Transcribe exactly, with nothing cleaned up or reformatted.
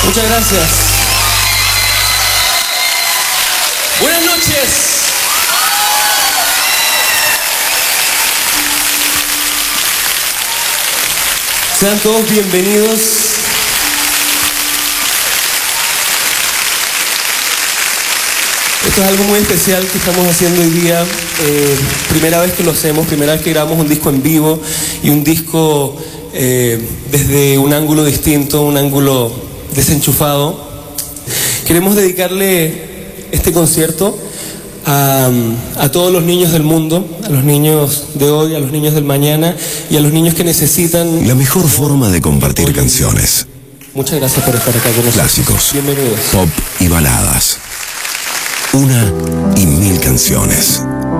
Muchas gracias. Buenas noches. Sean todos bienvenidos. Esto es algo muy especial que estamos haciendo hoy día. Eh, primera vez que lo hacemos, primera vez que grabamos un disco en vivo y un disco eh, desde un ángulo distinto, un ángulo desenchufado. Queremos dedicarle este concierto a, a todos los niños del mundo, a los niños de hoy, a los niños del mañana y a los niños que necesitan... La mejor forma de compartir canciones. Muchas gracias por estar acá con nosotros. Clásicos, bienvenidos. pop y baladas. Una y mil canciones.